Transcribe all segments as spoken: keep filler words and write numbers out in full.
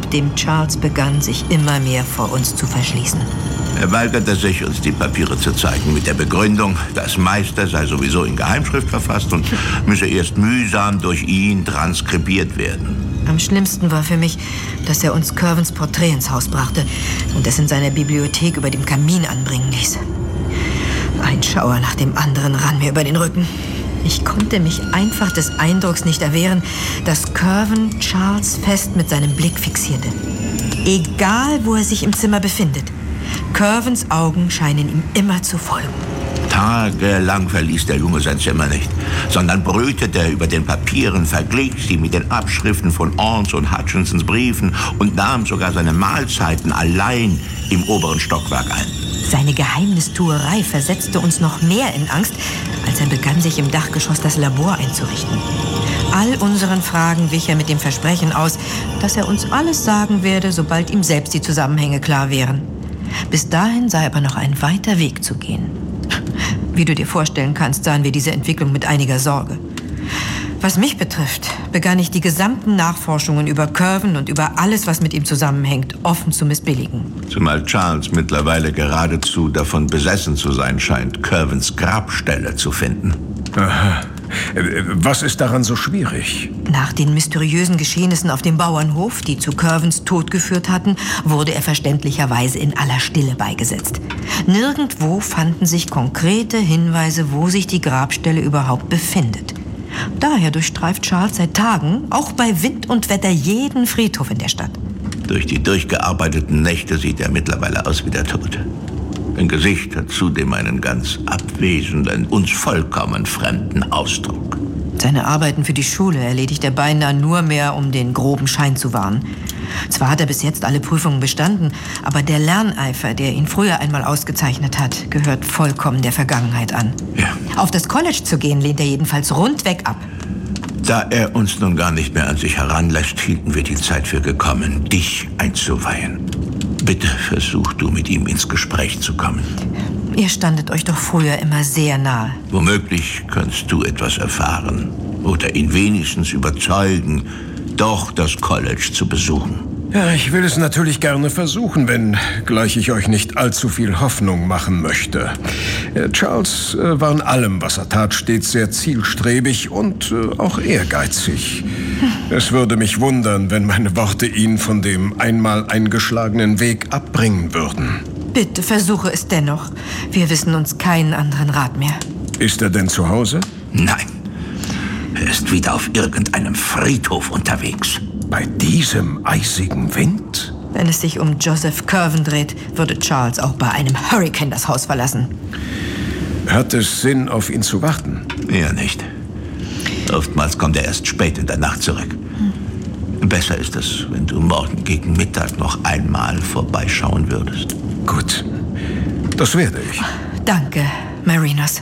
nachdem Charles begann, sich immer mehr vor uns zu verschließen. Er weigerte sich, uns die Papiere zu zeigen, mit der Begründung, das meiste sei sowieso in Geheimschrift verfasst und müsse erst mühsam durch ihn transkribiert werden. Am schlimmsten war für mich, dass er uns Curvens Porträt ins Haus brachte und es in seiner Bibliothek über dem Kamin anbringen ließ. Ein Schauer nach dem anderen rann mir über den Rücken. Ich konnte mich einfach des Eindrucks nicht erwehren, dass Curven Charles fest mit seinem Blick fixierte. Egal, wo er sich im Zimmer befindet. Curvens Augen scheinen ihm immer zu folgen. Tagelang verließ der Junge sein Zimmer nicht, sondern brütete über den Papieren, verglich sie mit den Abschriften von Orns und Hutchinsons Briefen und nahm sogar seine Mahlzeiten allein im oberen Stockwerk ein. Seine Geheimnistuerei versetzte uns noch mehr in Angst, als er begann, sich im Dachgeschoss das Labor einzurichten. All unseren Fragen wich er mit dem Versprechen aus, dass er uns alles sagen werde, sobald ihm selbst die Zusammenhänge klar wären. Bis dahin sei aber noch ein weiter Weg zu gehen. Wie du dir vorstellen kannst, sahen wir diese Entwicklung mit einiger Sorge. Was mich betrifft, begann ich die gesamten Nachforschungen über Curven und über alles, was mit ihm zusammenhängt, offen zu missbilligen. Zumal Charles mittlerweile geradezu davon besessen zu sein scheint, Curvens Grabstelle zu finden. Aha. Was ist daran so schwierig? Nach den mysteriösen Geschehnissen auf dem Bauernhof, die zu Curvens Tod geführt hatten, wurde er verständlicherweise in aller Stille beigesetzt. Nirgendwo fanden sich konkrete Hinweise, wo sich die Grabstelle überhaupt befindet. Daher durchstreift Charles seit Tagen, auch bei Wind und Wetter, jeden Friedhof in der Stadt. Durch die durchgearbeiteten Nächte sieht er mittlerweile aus wie der Tote. Sein Gesicht hat zudem einen ganz abwesenden, uns vollkommen fremden Ausdruck. Seine Arbeiten für die Schule erledigt er beinahe nur mehr, um den groben Schein zu wahren. Zwar hat er bis jetzt alle Prüfungen bestanden, aber der Lerneifer, der ihn früher einmal ausgezeichnet hat, gehört vollkommen der Vergangenheit an. Ja. Auf das College zu gehen, lehnt er jedenfalls rundweg ab. Da er uns nun gar nicht mehr an sich heranlässt, hielten wir die Zeit für gekommen, dich einzuweihen. Bitte versuch du, mit ihm ins Gespräch zu kommen. Ihr standet euch doch früher immer sehr nahe. Womöglich kannst du etwas erfahren oder ihn wenigstens überzeugen, doch das College zu besuchen. Ja, ich will es natürlich gerne versuchen, wenn gleich ich euch nicht allzu viel Hoffnung machen möchte. Charles äh, war in allem, was er tat, stets sehr zielstrebig und äh, auch ehrgeizig. Es würde mich wundern, wenn meine Worte ihn von dem einmal eingeschlagenen Weg abbringen würden. Bitte versuche es dennoch. Wir wissen uns keinen anderen Rat mehr. Ist er denn zu Hause? Nein. Er ist wieder auf irgendeinem Friedhof unterwegs. Bei diesem eisigen Wind? Wenn es sich um Joseph Curven dreht, würde Charles auch bei einem Hurrikan das Haus verlassen. Hat es Sinn, auf ihn zu warten? Eher nicht. Oftmals kommt er erst spät in der Nacht zurück. Hm. Besser ist es, wenn du morgen gegen Mittag noch einmal vorbeischauen würdest. Gut, das werde ich. Danke, Marinus.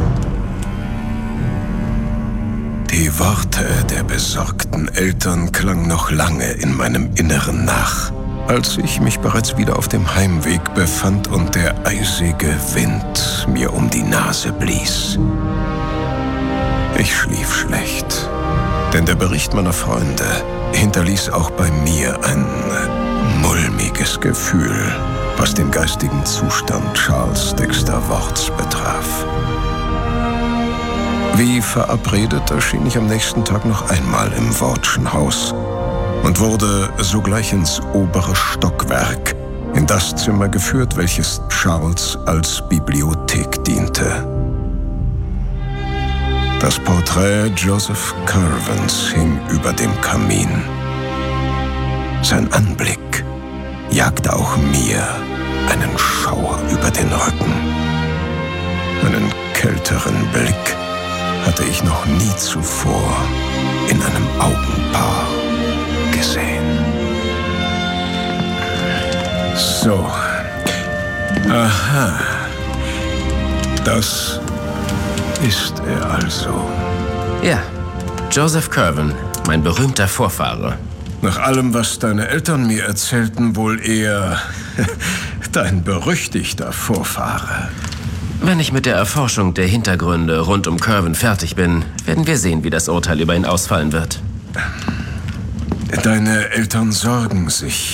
Die Worte der besorgten Eltern klangen noch lange in meinem Inneren nach, als ich mich bereits wieder auf dem Heimweg befand und der eisige Wind mir um die Nase blies. Ich schlief schlecht, denn der Bericht meiner Freunde hinterließ auch bei mir ein mulmiges Gefühl, was den geistigen Zustand Charles Dexter Worts betraf. Wie verabredet erschien ich am nächsten Tag noch einmal im Wortschen Haus und wurde sogleich ins obere Stockwerk, in das Zimmer geführt, welches Charles als Bibliothek diente. Das Porträt Joseph Curvens hing über dem Kamin. Sein Anblick jagte auch mir einen Schauer über den Rücken. Einen kälteren Blick hatte ich noch nie zuvor in einem Augenpaar gesehen. So. Aha. Das ist er also. Ja, Joseph Curven, mein berühmter Vorfahre. Nach allem, was deine Eltern mir erzählten, wohl eher dein berüchtigter Vorfahre. Wenn ich mit der Erforschung der Hintergründe rund um Curven fertig bin, werden wir sehen, wie das Urteil über ihn ausfallen wird. Deine Eltern sorgen sich